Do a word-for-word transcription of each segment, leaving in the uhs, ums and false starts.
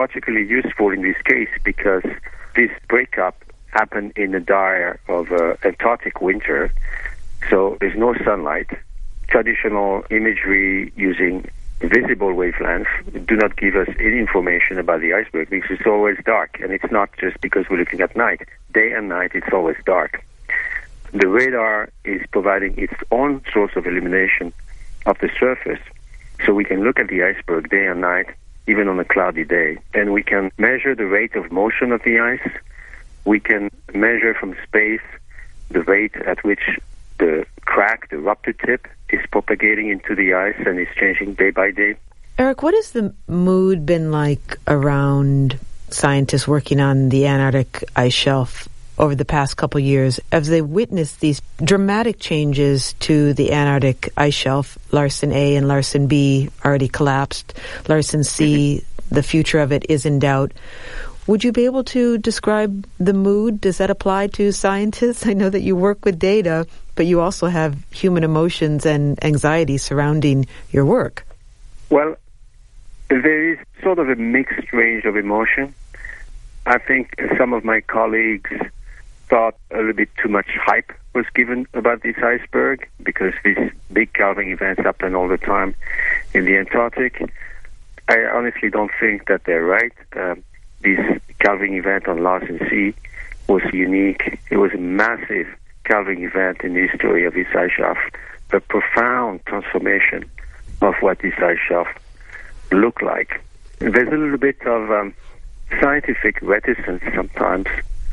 particularly useful in this case because this breakup happened in the dire of uh, Antarctic winter, so there's no sunlight. Traditional imagery using visible wavelengths do not give us any information about the iceberg because it's always dark, and it's not just because we're looking at night. Day and night, it's always dark. The radar is providing its own source of illumination of the surface, so we can look at the iceberg day and night, even on a cloudy day, and we can measure the rate of motion of the ice. We can measure from space the rate at which the crack, the rupture tip, is propagating into the ice and is changing day by day. Eric, what has the mood been like around scientists working on the Antarctic ice shelf over the past couple of years as they witnessed these dramatic changes to the Antarctic ice shelf? Larsen A and Larsen B already collapsed. Larsen C, mm-hmm. the future of it is in doubt. Would you be able to describe the mood? Does that apply to scientists? I know that you work with data, but you also have human emotions and anxiety surrounding your work. Well, there is sort of a mixed range of emotion. I think some of my colleagues thought a little bit too much hype was given about this iceberg because these big calving events happen all the time in the Antarctic. I honestly don't think that they're right. Um, this calving event on Larsen C was unique. It was a massive calving event in the history of this ice shelf, a profound transformation of what this ice shelf looked like. There's a little bit of um, scientific reticence sometimes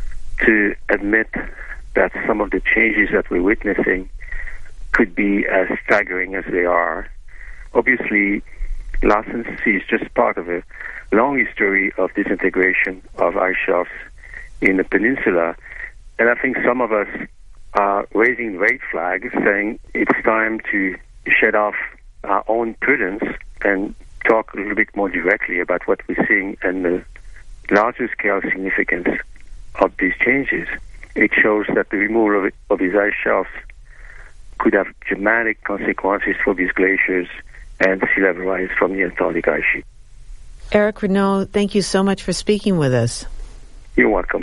to admit that some of the changes that we're witnessing could be as staggering as they are. Obviously, Larsen C is just part of a long history of disintegration of ice shelves in the peninsula, and I think some of us are raising red flags saying it's time to shed off our own prudence and talk a little bit more directly about what we're seeing and the larger scale significance of these changes. It shows that the removal of, of these ice shelves could have dramatic consequences for these glaciers and sea level rise from the Antarctic ice sheet. Eric Renaud, thank you so much for speaking with us. You're welcome.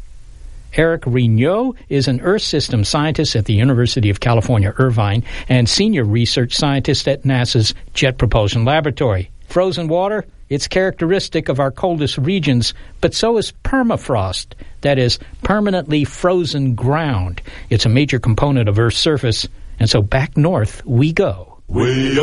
Eric Renaud is an Earth System scientist at the University of California, Irvine, and senior research scientist at NASA's Jet Propulsion Laboratory. Frozen water, it's characteristic of our coldest regions, but so is permafrost, that is, permanently frozen ground. It's a major component of Earth's surface, and so back north we go. Way